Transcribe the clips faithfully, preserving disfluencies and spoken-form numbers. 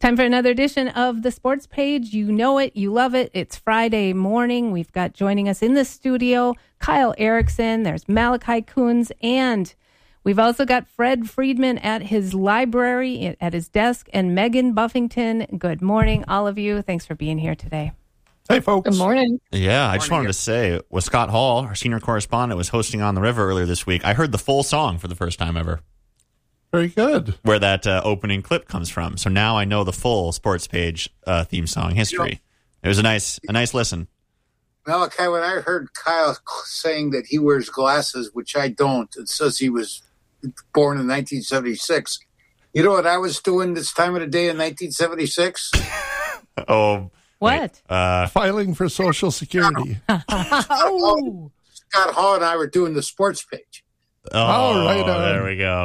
Time for another edition of the Sports Page. You know it. You love it. It's Friday morning. We've got joining us in the studio, Kyle Erickson. There's Malachi Coons. And we've also got Fred Friedman at his library, at his desk, and Megan Buffington. Good morning, all of you. Thanks for being here today. Hey, folks. Good morning. Yeah, I just wanted to say, with Scott Hall, our senior correspondent, was hosting On the River earlier this week. I heard the full song for the first time ever. Very good. Where that uh, opening clip comes from. So now I know the full Sports Page uh, theme song history. Yep. It was a nice a nice listen. Malachi, when I heard Kyle saying that he wears glasses, which I don't, it says he was born in nineteen seventy-six. You know what I was doing this time of the day in nineteen seventy-six? oh, What? Uh, Filing for Social Security. oh. Scott Hall and I were doing the Sports Page. Oh, oh right on. There we go.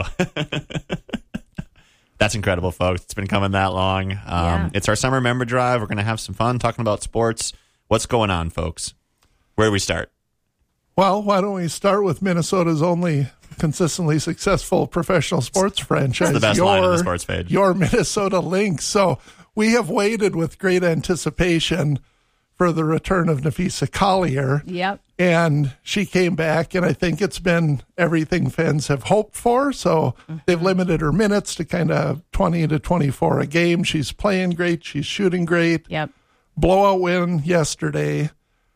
That's incredible, folks. It's been coming that long. Um, yeah. It's our summer member drive. We're going to have some fun talking about sports. What's going on, folks? Where do we start? Well, why don't we start with Minnesota's only consistently successful professional sports franchise? It's the best your, line on the Sports Page. Your Minnesota Lynx. So we have waited with great anticipation for the return of Napheesa Collier. Yep. And she came back, and I think it's been everything fans have hoped for. So mm-hmm. they've limited her minutes to kind of twenty to twenty-four a game. She's playing great. She's shooting great. Yep. Blowout win yesterday.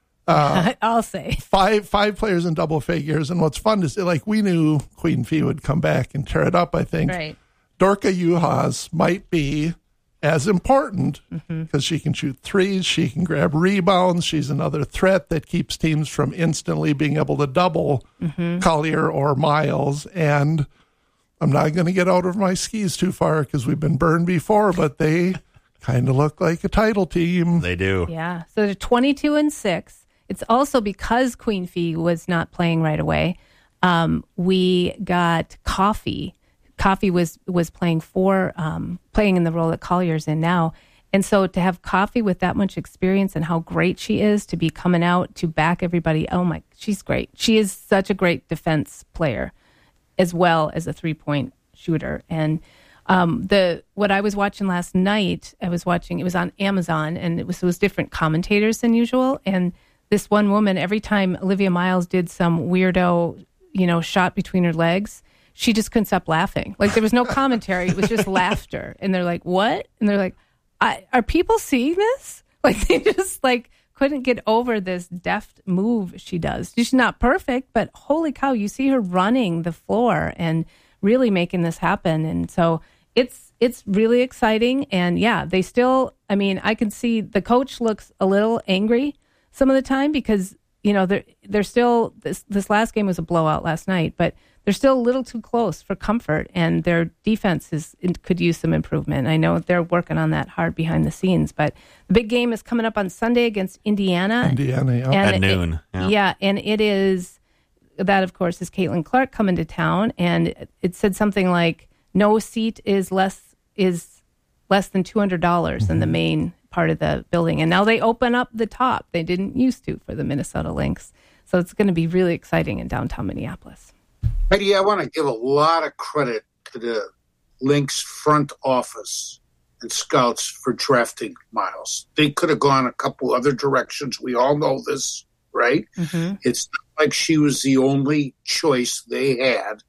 Uh, I'll say. Five five players in double figures. And what's fun is, like, we knew Queen Fee would come back and tear it up, I think. Right. Dorka Juhas might be as important because mm-hmm. she can shoot threes, she can grab rebounds, she's another threat that keeps teams from instantly being able to double mm-hmm. Collier or Miles. And I'm not going to get out of my skis too far because we've been burned before, but they kind of look like a title team. They do. Yeah. So they're twenty-two and six. It's also because Queen Fee was not playing right away. Um, we got Coffee. Coffee was was playing for um, playing in the role that Collier's in now, and so to have Coffee with that much experience and how great she is to be coming out to back everybody. Oh my, she's great. She is such a great defense player, as well as a three point shooter. And um, the what I was watching last night, I was watching. It was on Amazon, and it was it was different commentators than usual. And this one woman, every time Olivia Miles did some weirdo, you know, shot between her legs, she just couldn't stop laughing. Like, there was no commentary. It was just laughter. And they're like, what? And they're like, I, are people seeing this? Like, they just, like, couldn't get over this deft move she does. She's not perfect, but holy cow, you see her running the floor and really making this happen. And so it's it's really exciting. And, yeah, they still, I mean, I can see the coach looks a little angry some of the time because, you know, they're, they're still, this, this last game was a blowout last night, but they're still a little too close for comfort, and their defense is could use some improvement. I know they're working on that hard behind the scenes, but the big game is coming up on Sunday against Indiana. Indiana, yeah. At it, noon. Yeah. yeah, and it is, that, of course, is Caitlin Clark coming to town, and it said something like, no seat is less is less than two hundred dollars mm-hmm. in the main part of the building. And now they open up the top. They didn't used to for the Minnesota Lynx. So it's going to be really exciting in downtown Minneapolis. Heidi, I want to give a lot of credit to the Lynx front office and scouts for drafting Miles. They could have gone a couple other directions. We all know this, right? Mm-hmm. It's not like she was the only choice they had.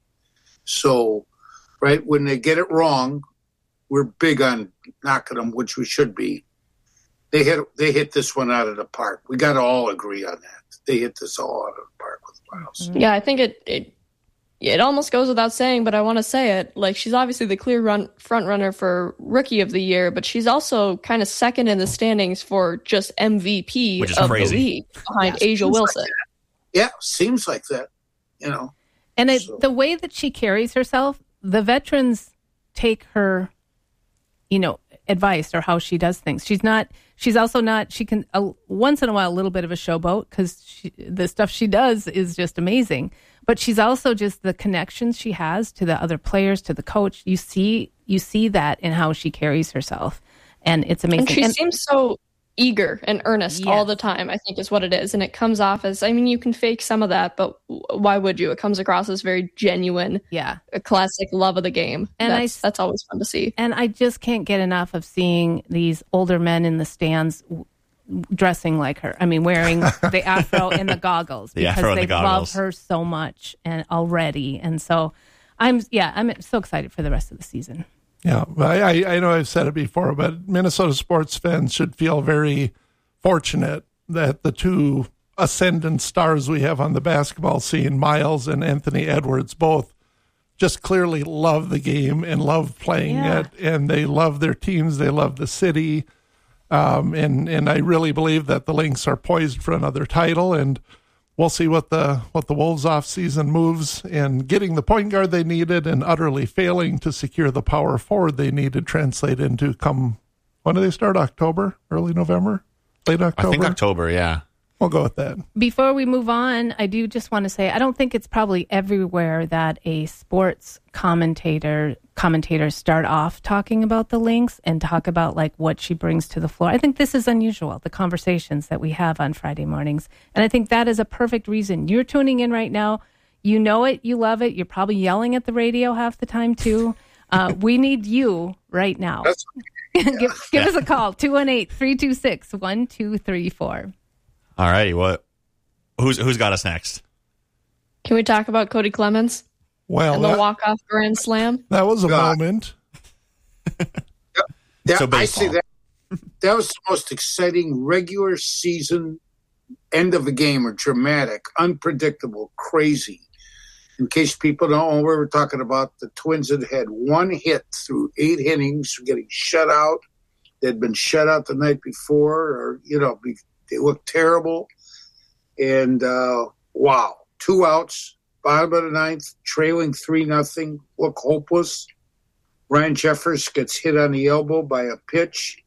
So, right, when they get it wrong, we're big on knocking them, which we should be. They hit they hit this one out of the park. We got to all agree on that. They hit this all out of the park with Miles. Yeah, I think it it, it almost goes without saying, but I want to say it. Like, she's obviously the clear run front runner for Rookie of the Year, but she's also kind of second in the standings for just M V P Which is of crazy. the league behind Yeah, A'ja Wilson. Like yeah, seems like that. You know, and it, so. the way that she carries herself, the veterans take her, you know, advice or how she does things. She's not. She's also not. She can uh, once in a while a little bit of a showboat because the stuff she does is just amazing. But she's also just the connections she has to the other players, to the coach. You see, you see that in how she carries herself, and it's amazing. And she and, seems so eager and earnest Yes. all the time, I think is what it is. And it comes off as, I mean, you can fake some of that, but why would you? It comes across as very genuine, Yeah. a classic love of the game. And And I that's, s- that's always fun to see. And I just can't get enough of seeing these older men in the stands w- dressing like her. I mean, wearing the afro and the goggles The because afro and they the goggles. love her so much and already. And so I'm, yeah, I'm so excited for the rest of the season. Yeah, I, I, I know I've said it before, but Minnesota sports fans should feel very fortunate that the two ascendant stars we have on the basketball scene, Miles and Anthony Edwards, both just clearly love the game and love playing Yeah. it, and they love their teams, they love the city, um, and and I really believe that the Lynx are poised for another title, and we'll see what the what the Wolves offseason moves and getting the point guard they needed and utterly failing to secure the power forward they needed translate into come, when do they start? October? Early November? Late October? I think October, yeah. We'll go with that. Before we move on, I do just want to say I don't think it's probably everywhere that a sports commentator commentators start off talking about the Lynx and talk about like what she brings to the floor. I think this is unusual, the conversations that we have on Friday mornings. And I think that is a perfect reason. You're tuning in right now. You know it. You love it. You're probably yelling at the radio half the time too. Uh, we need you right now. That's give give us a call, two one eight, three two six, one two three four. All righty. What? Who's who's got us next? Can we talk about Cody Clemens Well, and the that, walk-off grand slam? that was a God. moment. That, So I say baseball. that that was the most exciting regular season end of a game, or dramatic, unpredictable, crazy. In case people don't know what we're talking about, the Twins had had one hit through eight innings, getting shut out. They'd been shut out the night before, or, you know, be, they looked terrible. And, uh, wow, two outs, bottom of the ninth, trailing three nothing, look hopeless. Ryan Jeffers gets hit on the elbow by a pitch.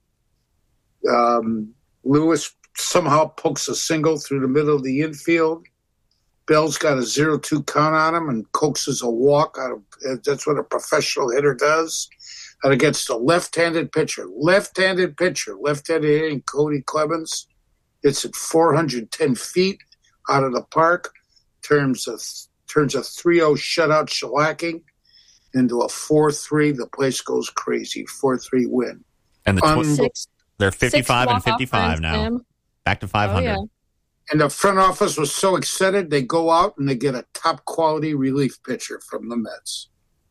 Um, Lewis somehow pokes a single through the middle of the infield. Bell's got a zero two count on him and coaxes a walk out of. That's what a professional hitter does. And against a left-handed pitcher, left-handed pitcher, left-handed hitting Cody Clemens. It's at four hundred ten feet out of the park. Turns a turns a three oh shutout shellacking into a four three. The place goes crazy. four three win. And the Um, Twins, Six, they're fifty-five and six walk-off fifty-five grand now. slam. Back to five Oh, hundred. yeah. And the front office was so excited, they go out and they get a top-quality relief pitcher from the Mets.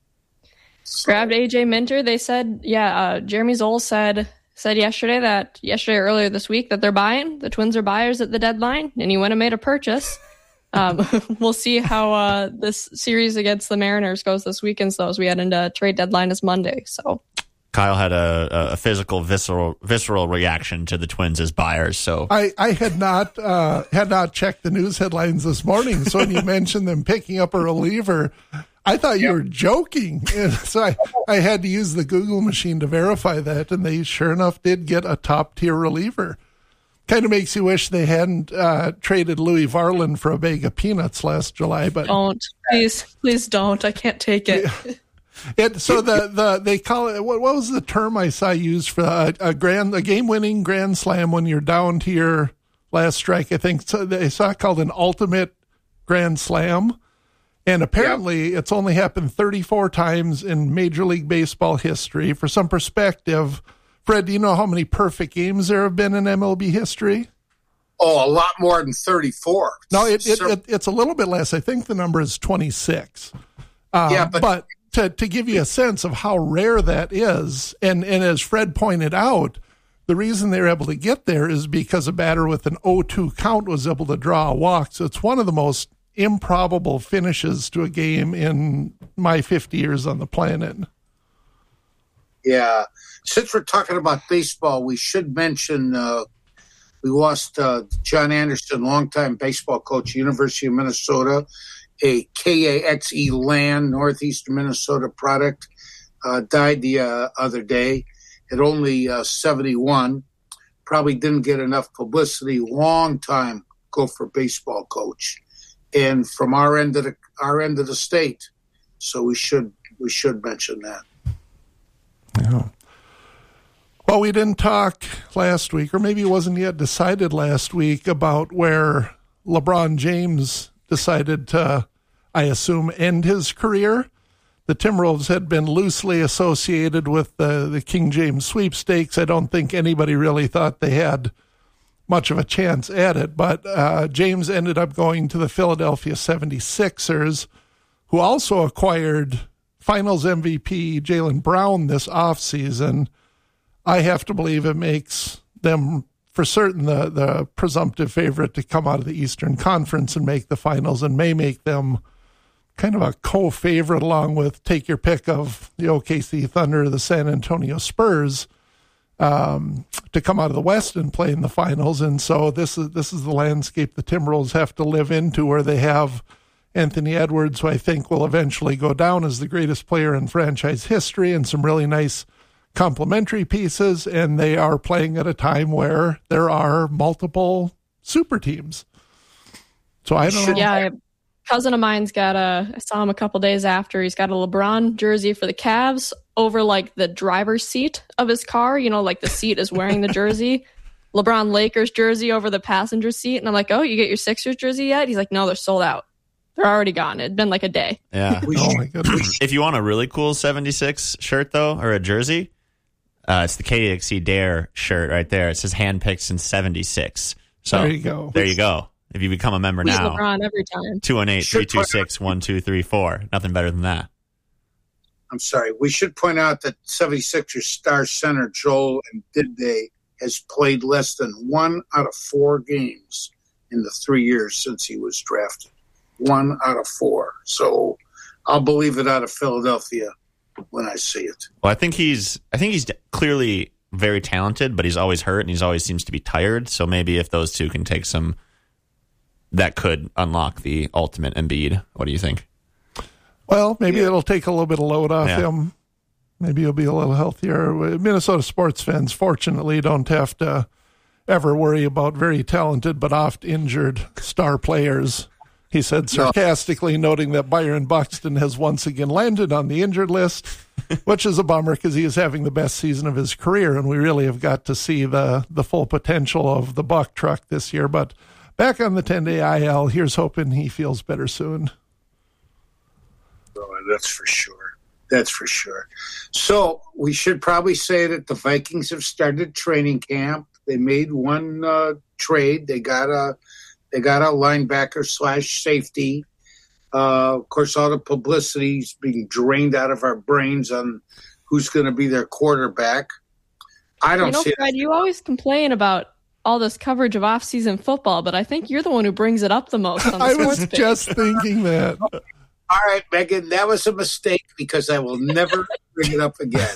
So, Grabbed A J Minter. They said, yeah, uh, Jeremy Zoll said said yesterday that yesterday or earlier this week that they're buying. The Twins are buyers at the deadline, and he went and made a purchase. Um, we'll see how uh, this series against the Mariners goes this weekend, so as we head into trade deadline is Monday. So Kyle had a, a physical, visceral, visceral reaction to the Twins as buyers. So I, I had not uh, had not checked the news headlines this morning. So when you mentioned them picking up a reliever, I thought you were joking. And so I, I had to use the Google machine to verify that, and they sure enough did get a top tier reliever. Kind of makes you wish they hadn't uh, traded Louis Varland for a bag of peanuts last July, but don't, please, please don't. I can't take it. it. So the, the they call it what, what was the term I saw used for a, a grand a game winning grand slam when you're down to your last strike? I think so they saw it called an ultimate grand slam. And apparently it's only happened thirty-four times in Major League Baseball history. For some perspective, Fred, do you know how many perfect games there have been in M L B history? oh, a lot more than thirty-four. No, it, it, So- it it's a little bit less. I think the number is twenty-six. Um, Yeah, but- but to, to give you a sense of how rare that is, and, and as Fred pointed out, the reason they were able to get there is because a batter with an oh two count was able to draw a walk. So it's one of the most improbable finishes to a game in my fifty years on the planet. Yeah. Since we're talking about baseball, we should mention uh, we lost uh, John Anderson, longtime baseball coach, University of Minnesota, a K A X E Land, northeastern Minnesota product, uh, died the uh, other day at only uh, seventy-one. Probably didn't get enough publicity. Long time Gopher baseball coach, and from our end of the our end of the state. So we should we should mention that. Yeah. Well, we didn't talk last week, or maybe it wasn't yet decided last week, about where LeBron James decided to, I assume, end his career. The Timberwolves had been loosely associated with the, the King James sweepstakes. I don't think anybody really thought they had much of a chance at it, but uh, James ended up going to the Philadelphia seventy-sixers, who also acquired Finals M V P Jaylen Brown this offseason. I have to believe it makes them, for certain, the, the presumptive favorite to come out of the Eastern Conference and make the finals, and may make them kind of a co-favorite along with, take your pick of the O K C Thunder or the San Antonio Spurs, um, to come out of the West and play in the finals. And so this is this is the landscape the Timberwolves have to live into, where they have Anthony Edwards, who I think will eventually go down as the greatest player in franchise history, and some really nice complementary pieces, and they are playing at a time where there are multiple super teams. So I don't know. Yeah, a cousin of mine's got a, I saw him a couple days after, he's got a LeBron jersey for the Cavs over like the driver's seat of his car, you know, like the seat is wearing the jersey. LeBron Lakers jersey over the passenger seat. And I'm like, oh, you get your Sixers jersey yet? He's like, no, they're sold out. They're already gone. It'd been like a day. Yeah. Oh my goodness. If you want a really cool seventy-six shirt, though, or a jersey, Uh, it's the K X E Dare shirt right there. It says handpicked since seventy-six. So there you go. There you go. If you become a member Beat now, LeBron every time. two one eight, three two six, one two three four. Nothing better than that. I'm sorry. We should point out that seventy-sixers star center Joel Embiid has played less than one out of four games in the three years since he was drafted. One out of four. So I'll believe it out of Philadelphia when I see it. Well, I think he's I think he's clearly very talented, but he's always hurt and he's always seems to be tired. So maybe if those two can take some, that could unlock the ultimate Embiid. What do you think? Well, maybe Yeah. it'll take a little bit of load off Yeah. him. Maybe he'll be a little healthier. Minnesota sports fans, fortunately, don't have to ever worry about very talented but oft injured star players. He said sarcastically, noting that Byron Buxton has once again landed on the injured list, which is a bummer because he is having the best season of his career, and we really have got to see the, the full potential of the Buck truck this year. But back on the ten-day I L, here's hoping he feels better soon. Oh, that's for sure. That's for sure. So we should probably say that the Vikings have started training camp. They made one uh, trade. They got a they got a linebacker slash safety. Uh, of course, all the publicity is being drained out of our brains on who's going to be their quarterback. I don't You know, see Fred, it. you always complain about all this coverage of off-season football, but I think you're the one who brings it up the most on the I sports was page. just thinking that. All right, Megan, that was a mistake because I will never bring it up again.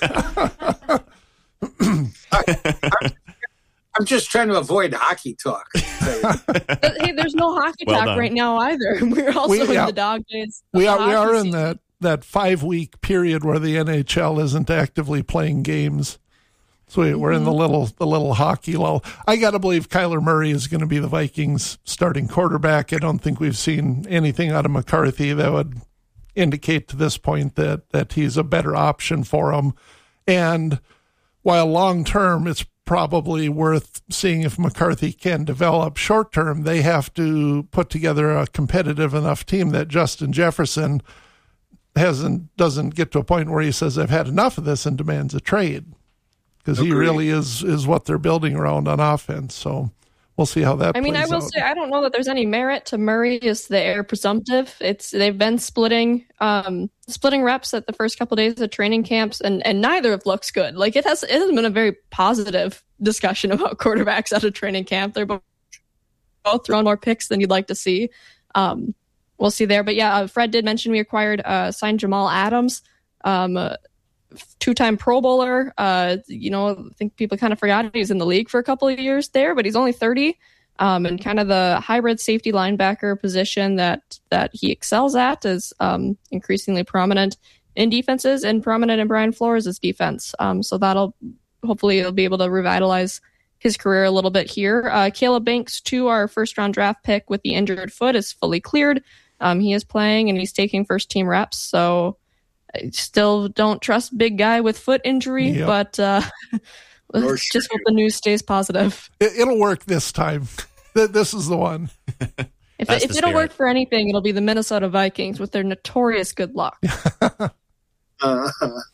I, I'm, I'm just trying to avoid hockey talk. But, hey, there's no hockey Well talk done. right now either. We're also We- in yeah. the dog days. of We the are we hockey are in season. that, that five-week period where the N H L isn't actively playing games. So we, we're in the little the little hockey lull. I got to believe Kyler Murray is going to be the Vikings' starting quarterback. I don't think we've seen anything out of McCarthy that would indicate to this point that that he's a better option for him. And while long-term it's probably worth seeing if McCarthy can develop, short-term they have to put together a competitive enough team that Justin Jefferson hasn't doesn't get to a point where he says, I've had enough of this and demands a trade. Because he Agreed. really is is what they're building around on offense. So we'll see how that I mean, I plays will out. say I don't know that there's any merit to Murray as the heir presumptive. It's they've been splitting um, splitting reps at the first couple days of training camps, and, and neither of looks good. Like it has it has been a very positive discussion about quarterbacks out of training camp. They're both, both throwing more picks than you'd like to see. Um, we'll see there, but yeah, uh, Fred did mention we acquired uh, signed Jamal Adams. Um, uh, two-time Pro Bowler. Uh, you know, I think people kind of forgot he was in the league for a couple of years there, but he's only thirty, um, and kind of the hybrid safety linebacker position that that he excels at is um, increasingly prominent in defenses and prominent in Brian Flores' defense. Um, so that'll hopefully he'll be able to revitalize his career a little bit here. Uh, Caleb Banks, too, our first-round draft pick with the injured foot, is fully cleared. Um, he is playing and he's taking first-team reps, so I still don't trust big guy with foot injury, Yep. but uh, Nor Let's should just hope you. the news stays positive. It, it'll work this time. Th- This is the one. If, That's if the it'll spirit. work for anything, it'll be the Minnesota Vikings with their notorious good luck. Uh,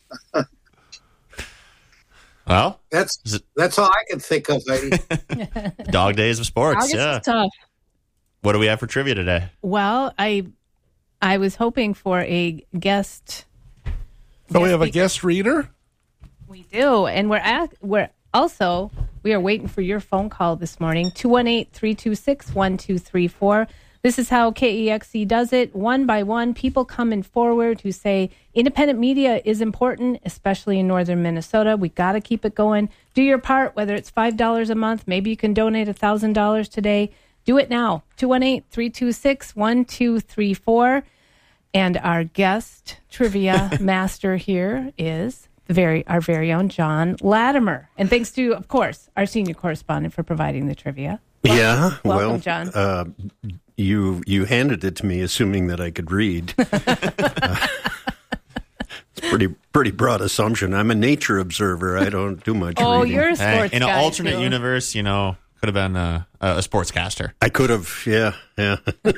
Well, that's Is it- that's all I can think of. Heidi. dog days of sports. August Yeah. is tough. What do we have for trivia today? Well, I I was hoping for a guest. So we have a speaker. guest reader. We do, and we're at, we're also we are waiting for your phone call this morning. two one eight, three two six, one two three four. This is how K E X C does it. One by one, people coming forward who say independent media is important, especially in northern Minnesota. We got to keep it going. Do your part, whether it's five dollars a month. Maybe you can donate one thousand dollars today. Do it now. two one eight, three two six, one two three four. And our guest trivia master here is the very our very own John Latimer. And thanks to, of course, our senior correspondent for providing the trivia. Yeah, Welcome, well, John. Uh, you you handed it to me, assuming that I could read. uh, it's pretty pretty broad assumption. I'm a nature observer. I don't do much Oh, reading. you're a Hey, sports in an guy, alternate too. universe, you know, could have been a, a sportscaster. I could have, yeah, yeah.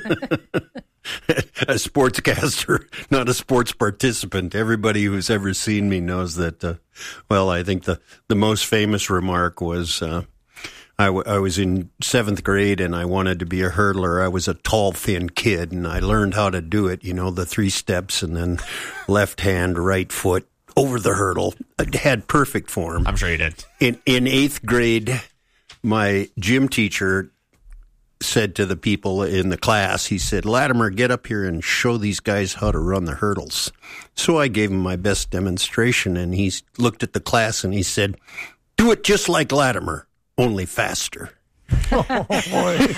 A sportscaster, not a sports participant. Everybody who's ever seen me knows that. Uh, well, I think the the most famous remark was. Uh, I, w- I was in seventh grade and I wanted to be a hurdler. I was a tall, thin kid and I learned how to do it. You know, the three steps and then left hand, right foot over the hurdle. I had perfect form. I'm sure you did. In, in eighth grade, my gym teacher said to the people in the class, he said, Latimer, get up here and show these guys how to run the hurdles. So I gave him my best demonstration and he looked at the class and he said, do it just like Latimer. Only faster. Oh, boy. You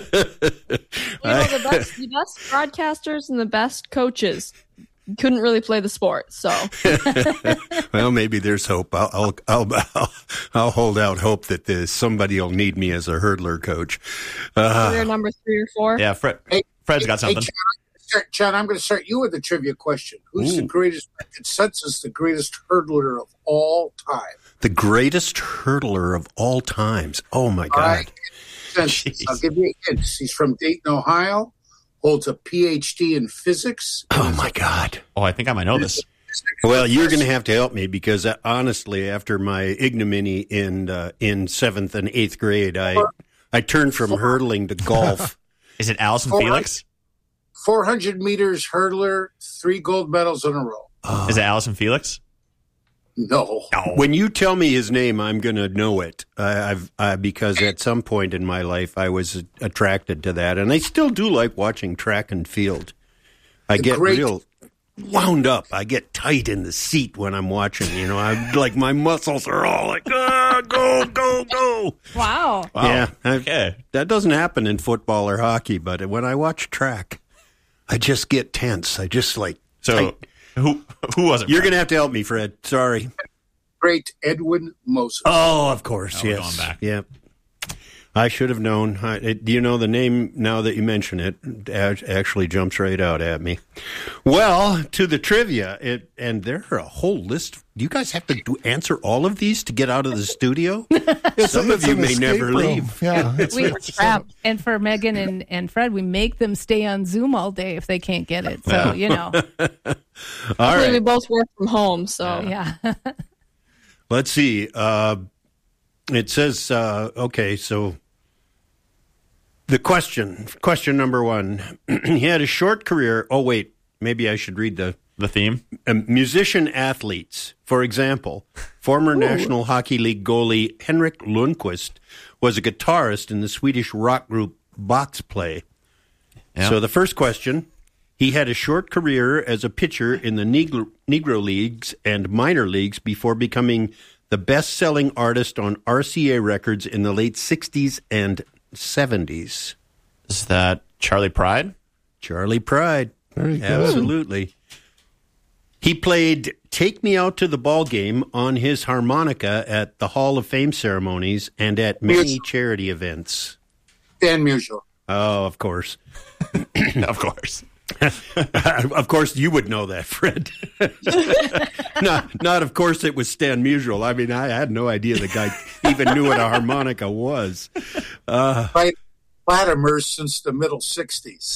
know, the best, the best broadcasters and the best coaches couldn't really play the sport. So Well, maybe there's hope. I'll I'll I'll, I'll, I'll hold out hope that there's somebody will need me as a hurdler coach. Uh, career number three or four. Yeah, Fred, Hey, Fred's got Hey, something. John, John, I'm going to start you with a trivia question. Who's the Ooh. greatest, by consensus, the greatest hurdler of all time? the greatest hurdler of all times. Oh my All God! right. Consensus. I'll give you a hint. He's from Dayton, Ohio, holds a P H D in physics. Oh my God! Oh, I think I might know this. Well, you're going to have to help me because uh, honestly, after my ignominy in uh, in seventh and eighth grade, I I turned from hurdling to golf. Is it Allison Four- Felix? four hundred meters hurdler, three gold medals in a row. Uh, Is it Allison Felix? No. When you tell me his name, I'm going to know it. I, I've uh, because at some point in my life, I was attracted to that, and I still do like watching track and field. I The get great- real wound up. I get tight in the seat when I'm watching. You know, I'm like my muscles are all like, ah, go, go, go. Wow. Wow. Yeah, I- Okay. that doesn't happen in football or hockey, but when I watch track, I just get tense. I just like So tight. who who was it? You're Fred? going to have to help me, Fred. Sorry. Great Edwin Moses. Oh, of course, Oh, we're yes. going back. Yeah. I should have known. I, it, do you know the name now that you mention it? It actually jumps right out at me. Well, to the trivia, it, and there are a whole list. Do you guys have to do, answer all of these to get out of the studio? It's, Some of it's you an may escape never room. leave. Yeah, it's, We, it's- and for Megan and, and Fred, we make them stay on Zoom all day if they can't get it. So, Yeah. you know, All Luckily, we right. both work from home, so yeah. Let's see. Uh, it says, uh, okay, so the question, question number one. He had a short career. Oh, wait, maybe I should read the the theme. um, musician athletes. For example, former National Hockey League goalie Henrik Lundqvist was a guitarist in the Swedish rock group Boxplay. Yeah. So the first question, he had a short career as a pitcher in the Negro, Negro Leagues and minor leagues before becoming the best-selling artist on R C A Records in the late sixties and seventies. Is that Charlie Pride? Charlie Pride. Very good. Absolutely. He played Take Me Out to the Ball Game on his harmonica at the Hall of Fame ceremonies and at many charity events. Dan Musial. Oh, of course. Of course. Of course, you would know that, Fred. not, not, of course, it was Stan Musial. I mean, I had no idea the guy even knew what a harmonica was. Uh, Right. Latimer since the middle sixties.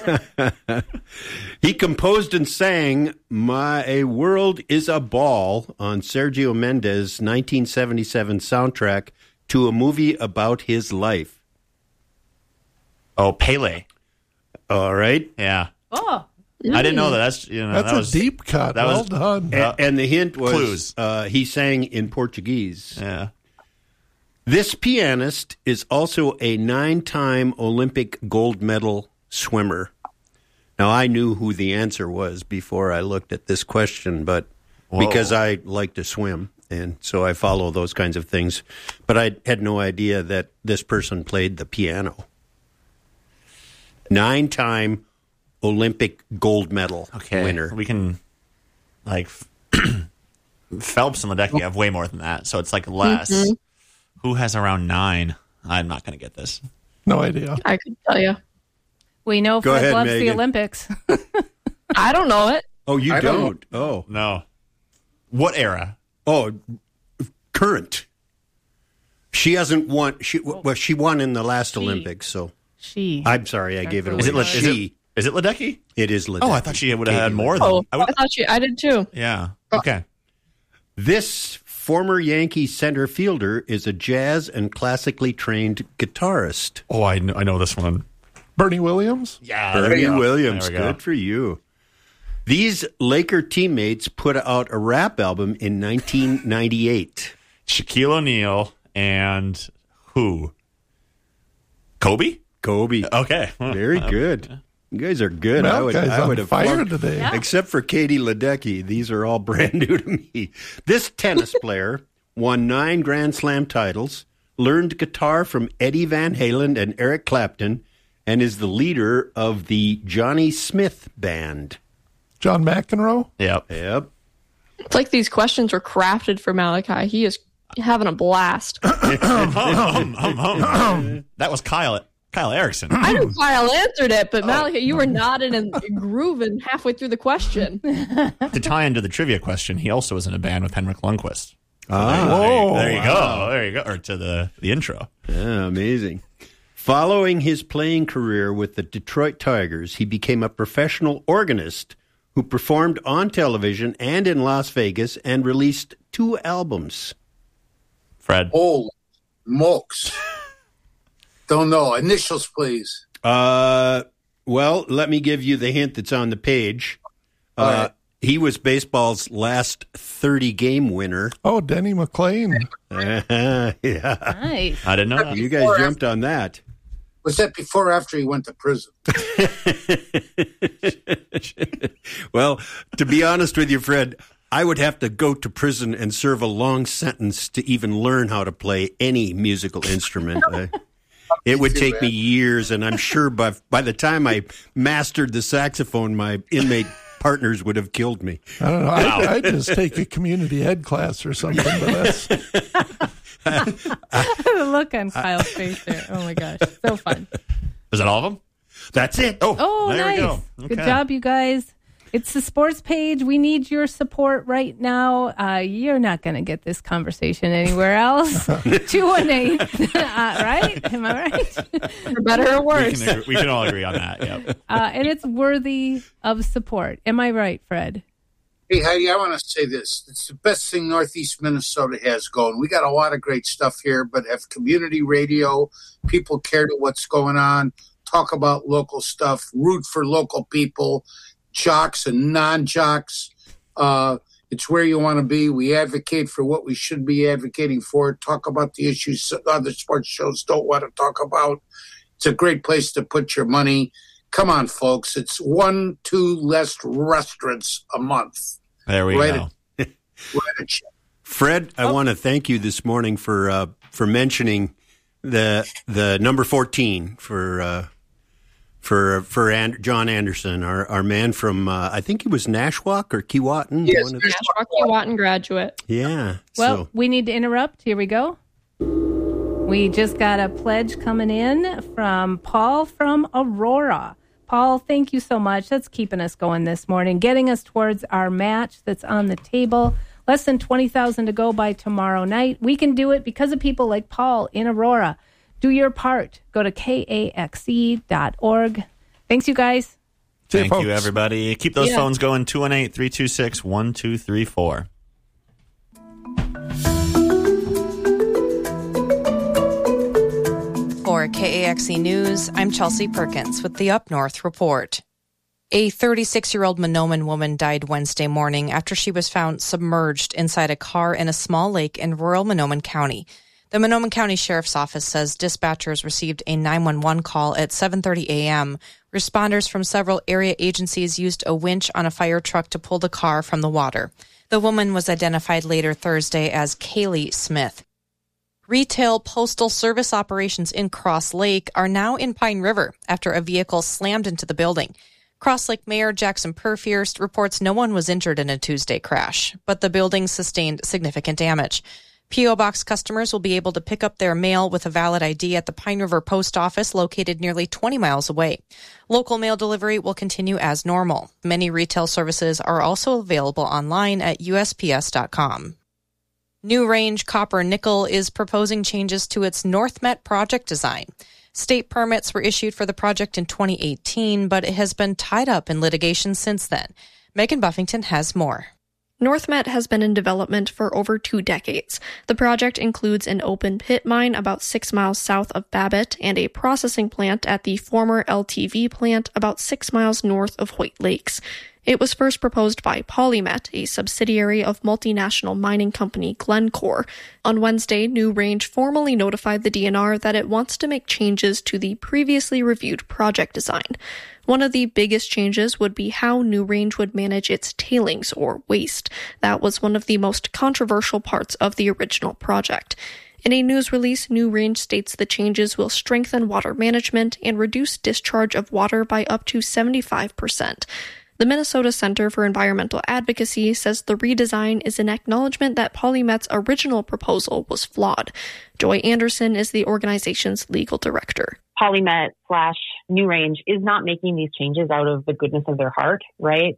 He composed and sang My World is a Ball on Sergio Mendes' nineteen seventy-seven soundtrack to a movie about his life. Oh, Pele. All right. Yeah. Oh, I didn't know that. That's you know That's that a was deep cut. that Well was- done. And, and the hint was Clues. Uh, he sang in Portuguese. yeah. This pianist is also a nine-time Olympic gold medal swimmer. Now, I knew who the answer was before I looked at this question, but Whoa. because I like to swim, and so I follow those kinds of things. But I had no idea that this person played the piano. Nine-time Olympic gold medal Okay. winner. We can like Phelps and Ledecky have way more than that, so it's like less. Mm-hmm. Who has around nine? I'm not going to get this. No idea. I could tell you. we know Go Fred ahead, loves the Megan. Olympics. I don't know it. Oh, you I don't? don't- Oh. No. What era? Oh, current. She hasn't won. She well, she won in the last She. Olympics. So She. I'm sorry, I gave it away. Is it? Le- is she. it? Is it Ledecky? It is Ledecky. Oh, I thought she would have had Katie more than. Oh, I would, I thought you. I did too. yeah. Okay. This former Yankee center fielder is a jazz and classically trained guitarist. Oh, I know, I know this one. Bernie Williams? Yeah. Bernie there we go. Williams. There we go. Good for you. These Laker teammates put out a rap album in nineteen ninety-eight. Shaquille O'Neal and who? Kobe? Kobe. Okay. Very good. You guys are good. Well, I would, guys I on would have fire flunked- today. Yeah. Except for Katie Ledecky. These are all brand new to me. This tennis player won nine Grand Slam titles, learned guitar from Eddie Van Halen and Eric Clapton, and is the leader of the Johnny Smith Band. John McEnroe? Yep. Yep. It's like these questions were crafted for Malachi. He is having a blast. Hum, hum, hum. That was Kyle Kyle Erickson. I knew Kyle answered it, but Malachi, you were nodding and grooving halfway through the question. To tie into the trivia question, he also was in a band with Henrik Lundqvist. Ah, There you, Whoa. there you go. There you go. Or to the, the intro. yeah, amazing. Following his playing career with the Detroit Tigers, he became a professional organist who performed on television and in Las Vegas and released two albums. Fred. Holy smokes. Don't know. Initials, please. Uh, well, let me give you the hint that's on the page. Uh, All right. He was baseball's last thirty-game winner. Oh, Denny McLean. yeah, Nice. I didn't know that. you guys jumped on that. Was that before or after he went to prison? Well, to be honest with you, Fred, I would have to go to prison and serve a long sentence to even learn how to play any musical instrument. I, it would take me years, and I'm sure by by the time I mastered the saxophone, my inmate partners would have killed me. I don't know. I'd, I'd just take a community ed class or something, but that's The look on Kyle's face there. Oh my gosh. So fun. Was that all of them? That's it. Oh, Oh, there nice. we go. Good Okay. job, you guys. It's the sports page. We need your support right now. Uh, you're not going to get this conversation anywhere else. two one eight, uh, right? Am I right? For better or We worse. can, agree, we can all agree on that. Yep. Uh, and it's worthy of support. Am I right, Fred? Hey, Heidi, I want to say this. It's the best thing Northeast Minnesota has going. We got a lot of great stuff here, but have community radio. People care to what's going on, talk about local stuff, root for local people, jocks and non-jocks. Uh, it's where you want to be. We advocate for what we should be advocating for, talk about the issues that other sports shows don't want to talk about. It's a great place to put your money. Come on, folks. It's one, two less restaurants a month. There we Right. go. Write a check. Fred, I want to thank you this morning for uh, for mentioning the the number fourteen for uh, for for and- John Anderson, our our man from uh, I think he was Nashwauk or Keewatin. Yes, One of- Nashwauk Watton graduate. yeah. Well, so we need to interrupt. Here we go. We just got a pledge coming in from Paul from Aurora. Paul, thank you so much. That's keeping us going this morning, getting us towards our match that's on the table. Less than twenty thousand to go by tomorrow night. We can do it because of people like Paul in Aurora. Do your part. Go to K A X E dot org. Thanks, you guys. Thank folks. you, everybody. Keep those Yeah. phones going, two one eight, three two six, one two three four. For K A X E News, I'm Chelsea Perkins with the Up North Report. A thirty-six-year-old Mahnomen woman died Wednesday morning after she was found submerged inside a car in a small lake in rural Mahnomen County. The Mahnomen County Sheriff's Office says dispatchers received a nine one one call at seven thirty a.m. Responders from several area agencies used a winch on a fire truck to pull the car from the water. The woman was identified later Thursday as Kaylee Smith. Retail postal service operations in Cross Lake are now in Pine River after a vehicle slammed into the building. Cross Lake Mayor Jackson Purfierst reports no one was injured in a Tuesday crash, but the building sustained significant damage. P O Box customers will be able to pick up their mail with a valid I D at the Pine River Post Office located nearly twenty miles away. Local mail delivery will continue as normal. Many retail services are also available online at U S P S dot com. New Range Copper Nickel is proposing changes to its North Met project design. State permits were issued for the project in twenty eighteen, but it has been tied up in litigation since then. Megan Buffington has more. NorthMet has been in development for over two decades. The project includes an open pit mine about six miles south of Babbitt and a processing plant at the former L T V plant about six miles north of Hoyt Lakes. It was first proposed by Polymet, a subsidiary of multinational mining company Glencore. On Wednesday, New Range formally notified the D N R that it wants to make changes to the previously reviewed project design. One of the biggest changes would be how New Range would manage its tailings or waste. That was one of the most controversial parts of the original project. In a news release, New Range states the changes will strengthen water management and reduce discharge of water by up to seventy-five percent. The Minnesota Center for Environmental Advocacy says the redesign is an acknowledgement that Polymet's original proposal was flawed. Joy Anderson is the organization's legal director. Polymet slash New Range is not making these changes out of the goodness of their heart, right?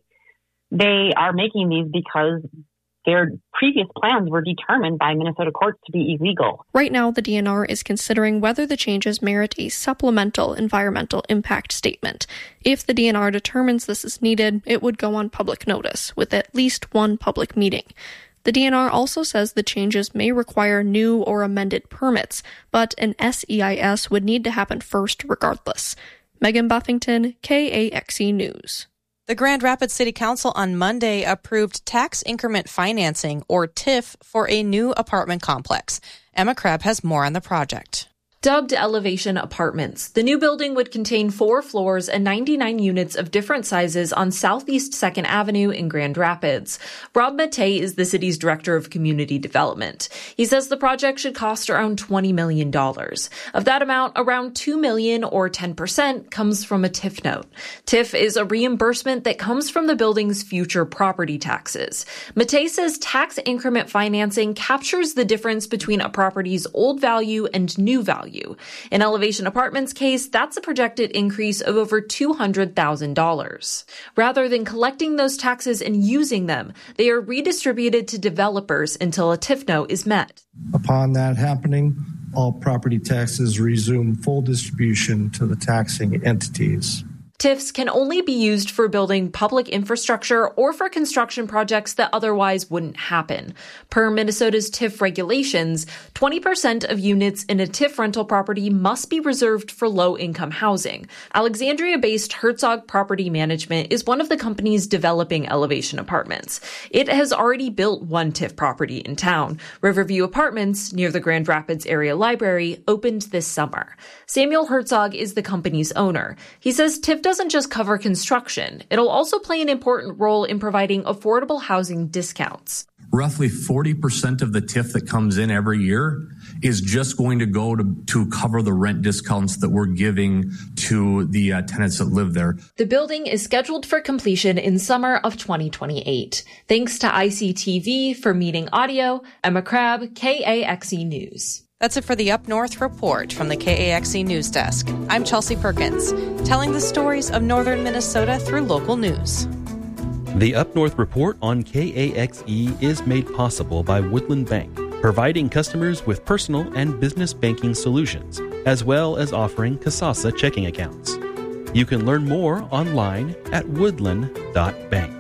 They are making these because their previous plans were determined by Minnesota courts to be illegal. Right now, the D N R is considering whether the changes merit a supplemental environmental impact statement. If the D N R determines this is needed, it would go on public notice, with at least one public meeting. The D N R also says the changes may require new or amended permits, but an S E I S would need to happen first regardless. Megan Buffington, K A X E News. The Grand Rapids City Council on Monday approved tax increment financing, or T I F, for a new apartment complex. Emma Crabb has more on the project. Dubbed Elevation Apartments, the new building would contain four floors and ninety-nine units of different sizes on Southeast second Avenue in Grand Rapids. Rob Mattei is the city's director of community development. He says the project should cost around twenty million dollars. Of that amount, around two million dollars or ten percent comes from a T I F note. T I F is a reimbursement that comes from the building's future property taxes. Mattei says tax increment financing captures the difference between a property's old value and new value. In Elevation Apartments' case, that's a projected increase of over two hundred thousand dollars. Rather than collecting those taxes and using them, they are redistributed to developers until a T I F note is met. Upon that happening, all property taxes resume full distribution to the taxing entities. T I Fs can only be used for building public infrastructure or for construction projects that otherwise wouldn't happen. Per Minnesota's T I F regulations, twenty percent of units in a T I F rental property must be reserved for low-income housing. Alexandria-based Herzog Property Management is one of the companies developing Elevation Apartments. It has already built one T I F property in town. Riverview Apartments, near the Grand Rapids Area Library, opened this summer. Samuel Herzog is the company's owner. He says T I F doesn't just cover construction. It'll also play an important role in providing affordable housing discounts. Roughly forty percent of the T I F that comes in every year is just going to go to, to cover the rent discounts that we're giving to the uh, tenants that live there. The building is scheduled for completion in summer of twenty twenty-eight. Thanks to I C T V for Meeting Audio, Emma Crabb, K A X E News. That's it for the Up North Report from the K A X E News Desk. I'm Chelsea Perkins, telling the stories of northern Minnesota through local news. The Up North Report on K A X E is made possible by Woodland Bank, providing customers with personal and business banking solutions, as well as offering Kasasa checking accounts. You can learn more online at woodland dot bank.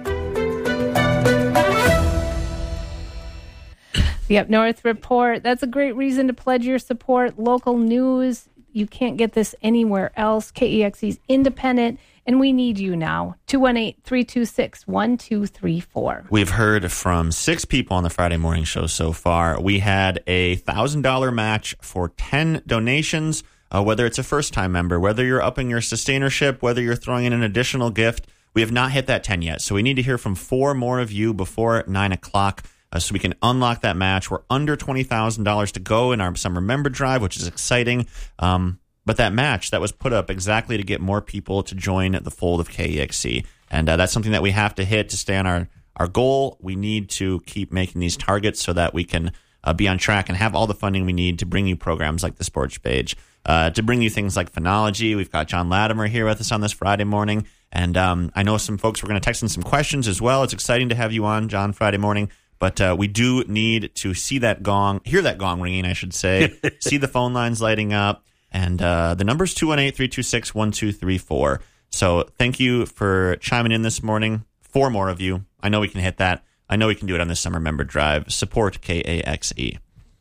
The Up North Report. That's a great reason to pledge your support. Local news. You can't get this anywhere else. K E X E's independent, and we need you now. two one eight, three two six, one two three four. We've heard from six people on the Friday morning show so far. We had a one thousand dollars match for ten donations, uh, whether it's a first-time member, whether you're upping your sustainership, whether you're throwing in an additional gift. We have not hit that ten yet, so we need to hear from four more of you before nine o'clock. Uh, so we can unlock that match. We're under twenty thousand dollars to go in our Summer Member Drive, which is exciting. Um, but that match, that was put up exactly to get more people to join the fold of K E X E. And uh, that's something that we have to hit to stay on our, our goal. We need to keep making these targets so that we can uh, be on track and have all the funding we need to bring you programs like the Sports Page, uh, to bring you things like Phonology. We've got John Latimer here with us on this Friday morning. And um, I know some folks were going to text in some questions as well. It's exciting to have you on, John, Friday morning. But uh, we do need to see that gong, hear that gong ringing, I should say, see the phone lines lighting up. And uh, the number's two one eight, three two six, one two three four. So thank you for chiming in this morning. Four more of you. I know we can hit that. I know we can do it on this Summer Member Drive. Support K A X E.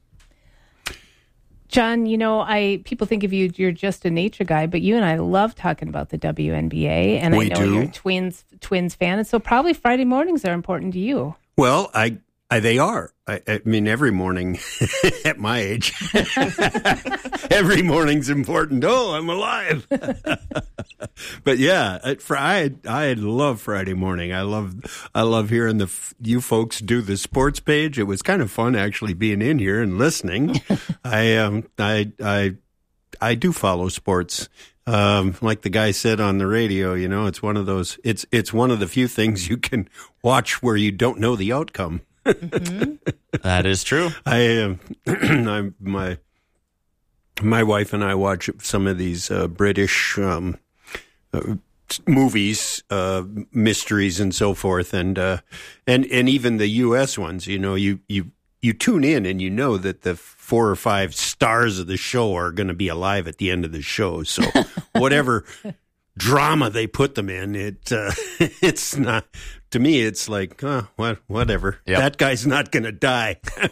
John, you know, I people think of you, you're just a nature guy, but you and I love talking about the W N B A. And we I know do. you're a Twins, Twins fan. And so probably Friday mornings are important to you. Well, I, I they are. I, I mean, every morning at my age, every morning's important. Oh, I'm alive. But yeah, it, for, I I love Friday morning. I love I love hearing the you folks do the Sports Page. It was kind of fun actually being in here and listening. I um I I I do follow sports. Um, like the guy said on the radio, you know, it's one of those. It's it's one of the few things you can watch where you don't know the outcome. Mm-hmm. That is true. I um, I'm my my wife and I watch some of these uh, British um, uh, movies, uh, mysteries, and so forth, and uh, and and even the U S ones. You know, you you you tune in and you know that the four or five stars of the show are going to be alive at the end of the show. So whatever drama they put them in, it uh, it's not. To me, it's like, oh, what, whatever. Yep. That guy's not going to die.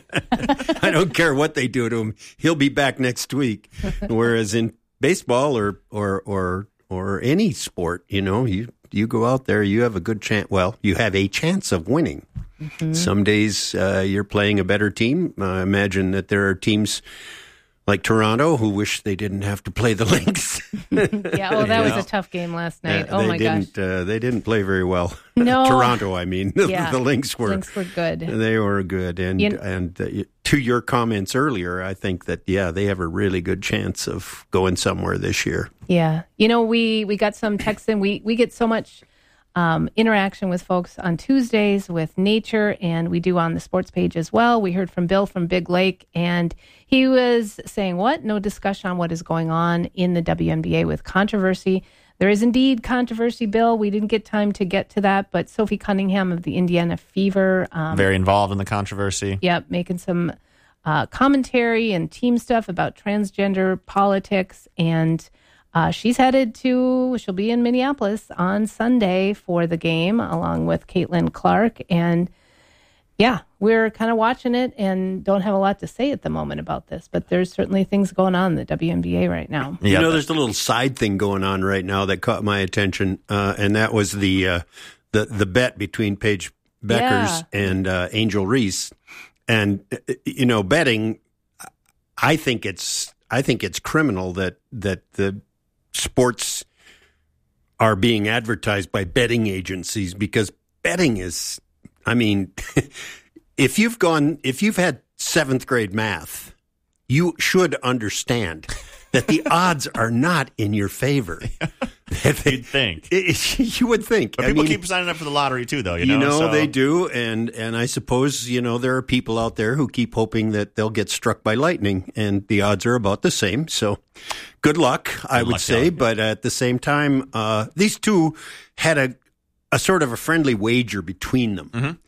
I don't care what they do to him. He'll be back next week. Whereas in baseball or or or or any sport, you know, you you go out there, you have a good chance. Well, you have a chance of winning. Mm-hmm. Some days uh, you're playing a better team. I imagine that there are teams like Toronto, who wish they didn't have to play the Lynx. Yeah, oh, that was a tough game last night. Uh, oh, my didn't, gosh. Uh, they didn't play very well. No. Toronto, I mean. The, yeah. the Lynx were, Lynx were good. They were good. And, you know, and uh, to your comments earlier, I think that, yeah, they have a really good chance of going somewhere this year. Yeah. You know, we, we got some texts in. We, we get so much Um, interaction with folks on Tuesdays with Nature, and we do on the Sports Page as well. We heard from Bill from Big Lake, and he was saying, what? No discussion on what is going on in the W N B A with controversy. There is indeed controversy, Bill. We didn't get time to get to that, but Sophie Cunningham of the Indiana Fever. Um, Very involved in the controversy. Yep, making some uh, commentary and team stuff about transgender politics, and Uh, she's headed to, she'll be in Minneapolis on Sunday for the game, along with Caitlin Clark. And yeah, we're kind of watching it and don't have a lot to say at the moment about this, but there's certainly things going on in the W N B A right now. You know, there's a little side thing going on right now that caught my attention, uh, and that was the, uh, the, the bet between Paige Beckers Yeah. and uh, Angel Reese. And, you know, betting, I think it's, I think it's criminal that, that the, sports are being advertised by betting agencies, because betting is, I mean, if you've gone, if you've had seventh grade math, you should understand that the odds are not in your favor. You'd think. It, you would think. But I people mean, keep signing up for the lottery too, though. You, You know, know, so. they do, and and I suppose, you know, there are people out there who keep hoping that they'll get struck by lightning, and the odds are about the same. So good luck, I Good would luck, say. yeah. But at the same time, uh, these two had a, a sort of a friendly wager between them. Mm-hmm.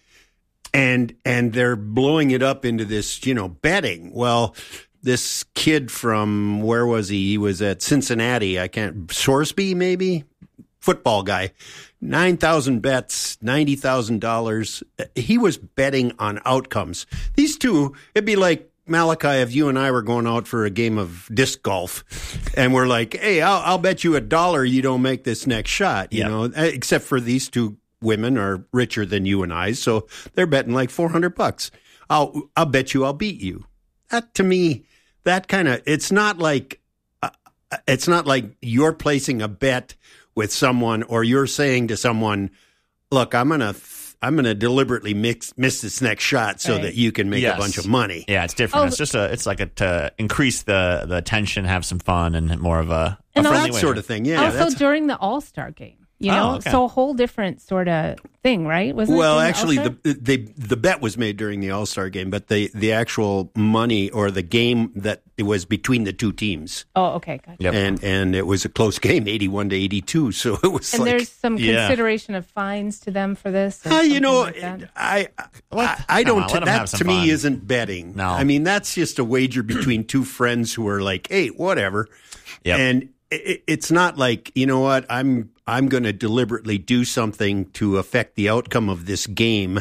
And and they're blowing it up into this, you know, betting. Well, this kid from, where was he? He was at Cincinnati. I can't, Sorsby maybe? Football guy. nine thousand bets, ninety thousand dollars. He was betting on outcomes. These two, it'd be like, Malachi, if you and I were going out for a game of disc golf and we're like, hey, I'll, I'll bet you a dollar you don't make this next shot, you Yep. know, except for these two women are richer than you and I, so they're betting like four hundred bucks. I'll I'll bet you I'll beat you. That, to me, that kind of, it's not like uh, it's not like you're placing a bet with someone or you're saying to someone, look, I'm gonna I'm gonna deliberately mix, miss this next shot so Right. that you can make Yes. a bunch of money. Yeah, it's different. Oh. It's just a. It's like a to increase the the tension, have some fun, and more of a, a And friendly That wager. sort of thing. Yeah. also that's, during the All Star game, you Oh, know, okay. so a whole different sort of thing, right? Wasn't it well, during actually, All-Star? the they the bet was made during the All Star game, but the the actual money or the game that it was between the two teams, oh, okay, gotcha. Yep. and and it was a close game, eighty one to eighty two. So it was And like, there's some yeah. consideration of fines to them for this. or Uh, you something know, like that? I What? I, I Come don't. on, let 'em that have some to fun. me isn't betting. No. I mean that's just a wager between two friends who are like, hey, whatever. Yep. And it, it's not like, you know what, I'm I'm going to deliberately do something to affect the outcome of this game